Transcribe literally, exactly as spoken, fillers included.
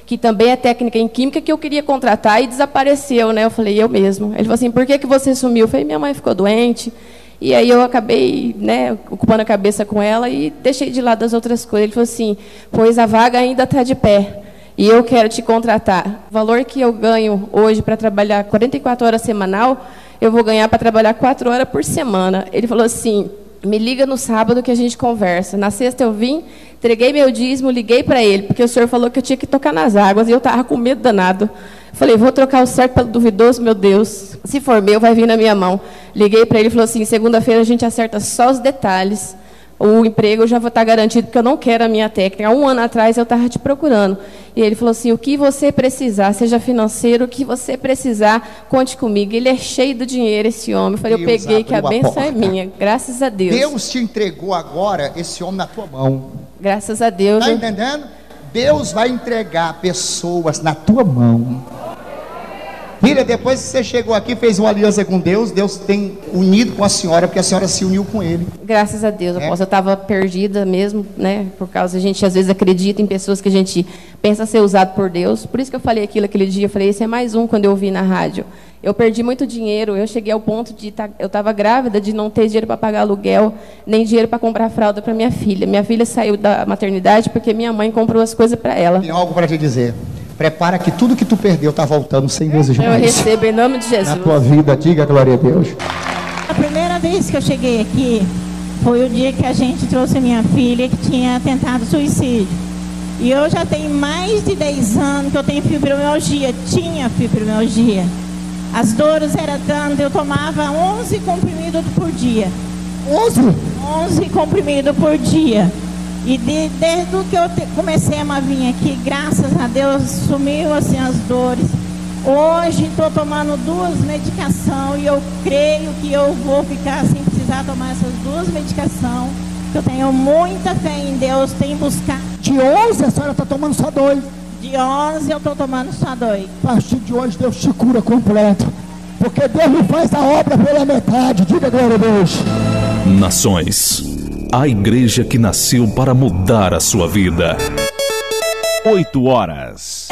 que também é técnica em química, que eu queria contratar e desapareceu, né? Eu falei, eu mesmo. Ele falou assim, por que, que você sumiu? Eu falei, minha mãe ficou doente. E aí eu acabei, né, ocupando a cabeça com ela e deixei de lado as outras coisas. Ele falou assim, pois a vaga ainda está de pé e eu quero te contratar. O valor que eu ganho hoje para trabalhar quarenta e quatro horas semanal, eu vou ganhar para trabalhar quatro horas por semana. Ele falou assim, me liga no sábado que a gente conversa. Na sexta eu vim, entreguei meu dízimo, liguei para ele, porque o senhor falou que eu tinha que tocar nas águas e eu estava com medo danado. Falei, vou trocar o certo pelo duvidoso, meu Deus. Se for meu, vai vir na minha mão. Liguei para ele e falou assim, segunda-feira a gente acerta só os detalhes. O emprego eu já vou estar garantido, porque eu não quero a minha técnica. Há um ano atrás eu estava te procurando. E ele falou assim, o que você precisar, seja financeiro, o que você precisar, conte comigo. Ele é cheio do dinheiro, esse homem. Eu falei, Deus, eu peguei que a bênção é minha. Graças a Deus. Deus te entregou agora esse homem na tua mão. Graças a Deus. Está entendendo? Deus vai entregar pessoas na tua mão. Filha, depois que você chegou aqui, fez uma aliança com Deus, Deus tem unido com a senhora, porque a senhora se uniu com Ele. Graças a Deus, é. eu estava perdida mesmo, né? Por causa, a gente às vezes acredita em pessoas que a gente pensa ser usado por Deus. Por isso que eu falei aquilo aquele dia, eu falei, esse é mais um quando eu ouvi na rádio. Eu perdi muito dinheiro, eu cheguei ao ponto de, tá, eu estava grávida, de não ter dinheiro para pagar aluguel, nem dinheiro para comprar fralda para minha filha. Minha filha saiu da maternidade porque minha mãe comprou as coisas para ela. Tem algo para te dizer. Prepara que tudo que tu perdeu está voltando cem vezes mais. Eu recebo em nome de Jesus. Na tua vida, diga glória a Deus. A primeira vez que eu cheguei aqui foi o dia que a gente trouxe minha filha que tinha tentado suicídio. E eu já tenho mais de dez anos que eu tenho fibromialgia, tinha fibromialgia. As dores eram tantas, eu tomava onze comprimidos por dia. onze? onze comprimidos por dia. E de, desde que eu te, comecei a vir aqui, graças a Deus, sumiu assim as dores. Hoje estou tomando duas medicações e eu creio que eu vou ficar sem precisar tomar essas duas medicações. Eu tenho muita fé em Deus, tenho buscado. De onze a senhora está tomando só dois. De onze eu estou tomando só dois. A partir de hoje Deus te cura completo. Porque Deus não faz a obra pela metade. Diga glória a Deus. Nações. A igreja que nasceu para mudar a sua vida. Oito horas.